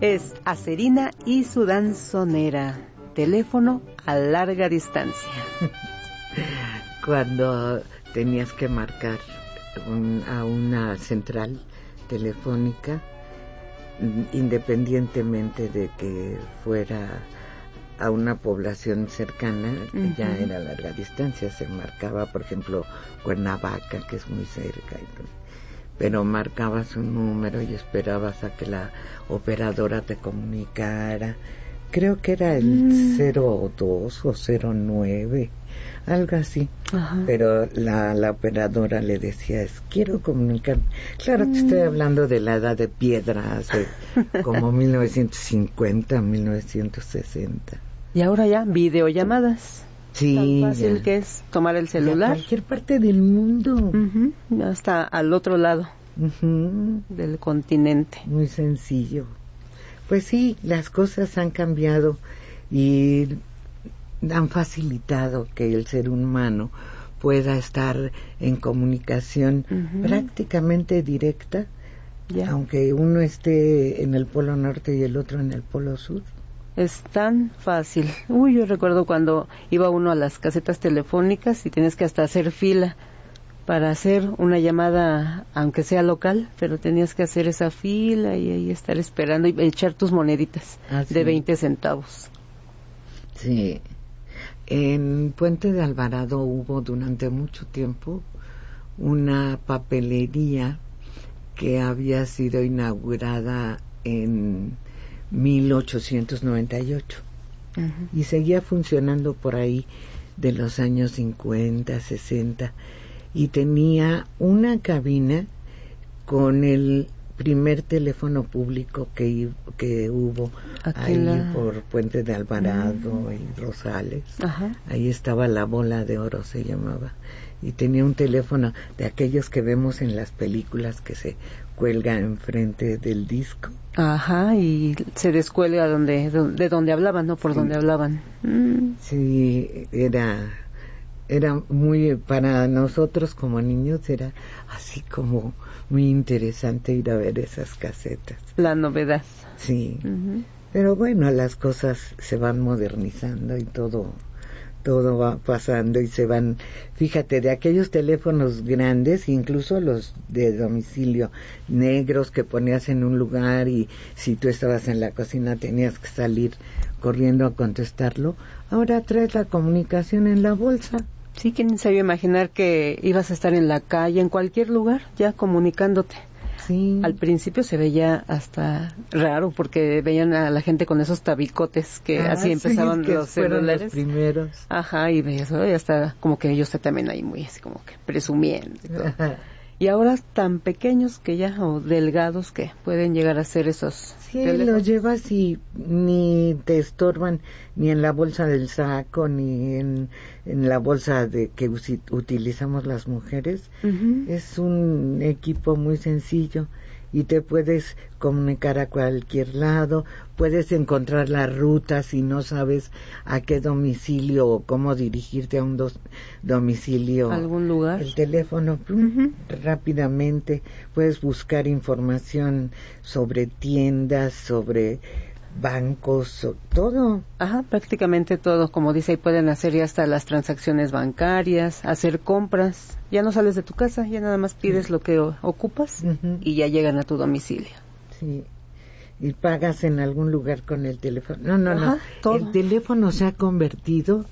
Es Acerina y su danzonera. Teléfono a larga distancia. Cuando tenías que marcar a una central telefónica, independientemente de que fuera a una población cercana, ya era a larga distancia. Se marcaba, por ejemplo, Cuernavaca, que es muy cerca, pero marcabas un número y esperabas a que la operadora te comunicara. Creo que era el 02 o 09, algo así. Ajá. Pero la operadora le decía, quiero comunicar. Claro, te estoy hablando de la edad de piedra, hace como 1950, 1960. Y ahora ya, videollamadas. Sí, tan fácil que es tomar el celular. A cualquier parte del mundo. Hasta al otro lado del continente. Muy sencillo. Pues sí, las cosas han cambiado y han facilitado que el ser humano pueda estar en comunicación prácticamente directa, aunque uno esté en el Polo Norte y el otro en el Polo Sur. Es tan fácil. Yo recuerdo cuando iba uno a las casetas telefónicas y tienes que hasta hacer fila para hacer una llamada, aunque sea local, pero tenías que hacer esa fila y ahí estar esperando y echar tus moneditas de 20 centavos. Sí. En Puente de Alvarado hubo durante mucho tiempo una papelería que había sido inaugurada en 1898 y seguía funcionando por ahí de los años 50, 60, y tenía una cabina con el primer teléfono público que hubo ahí por Puente de Alvarado y Rosales. Ahí estaba La Bola de Oro, se llamaba, y tenía un teléfono de aquellos que vemos en las películas que se cuelga enfrente del disco. Y se descuelga de donde hablaban, ¿no? Por donde hablaban. Sí, era muy, para nosotros como niños era así como muy interesante ir a ver esas casetas. La novedad. Sí. Pero bueno, las cosas se van modernizando y todo va pasando y se van, fíjate, de aquellos teléfonos grandes, incluso los de domicilio negros que ponías en un lugar y si tú estabas en la cocina tenías que salir corriendo a contestarlo. Ahora traes la comunicación en la bolsa. Sí, ¿quién se iba a imaginar que ibas a estar en la calle, en cualquier lugar, ya comunicándote? Sí. Al principio se veía hasta raro porque veían a la gente con esos tabicotes que así empezaban que los fueron celulares. Los primeros. Y veías, y hasta como que ellos también ahí muy así como que presumiendo y todo. Y ahora tan pequeños que ya, o delgados que pueden llegar a ser esos. Sí, los llevas y ni te estorban ni en la bolsa del saco ni en la bolsa que utilizamos las mujeres. Es un equipo muy sencillo y te puedes comunicar a cualquier lado, puedes encontrar la ruta si no sabes a qué domicilio o cómo dirigirte a un domicilio, algún lugar. El teléfono rápidamente puedes buscar información sobre tiendas, sobre bancos, todo. Prácticamente todo, como dice, ahí pueden hacer ya hasta las transacciones bancarias, hacer compras. Ya no sales de tu casa, ya nada más pides lo que ocupas y ya llegan a tu domicilio. Sí. Y pagas en algún lugar con el teléfono. No. Todo. El teléfono se ha convertido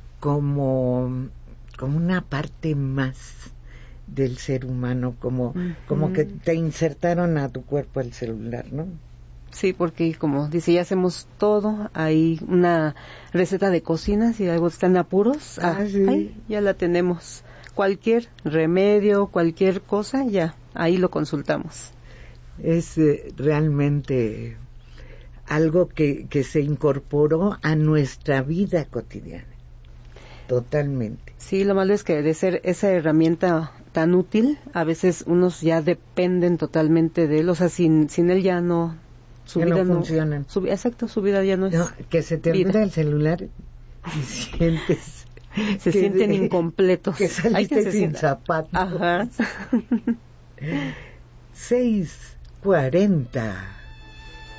como una parte más del ser humano, como que te insertaron a tu cuerpo el celular, ¿no? Sí, porque como dice, ya hacemos todo. Hay una receta de cocina, si algo está en apuros, ahí ya la tenemos. Cualquier remedio, cualquier cosa, ya, ahí lo consultamos. Es realmente algo que se incorporó a nuestra vida cotidiana, totalmente. Sí, lo malo es que de ser esa herramienta tan útil, a veces unos ya dependen totalmente de él, o sea, sin él ya no... Su vida no funciona. Su vida ya no es que se te olvida el celular y sientes... se sienten incompletos. Que saliste sin zapatos. 6:40